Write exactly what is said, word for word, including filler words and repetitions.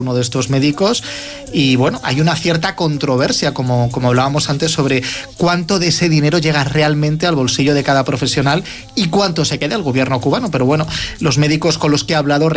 uno de estos médicos, y bueno, hay una cierta controversia, como, como hablábamos antes, sobre cuánto de ese dinero llega realmente al bolsillo de cada profesional y cuánto se queda el gobierno cubano. Pero bueno, los médicos con los que he hablado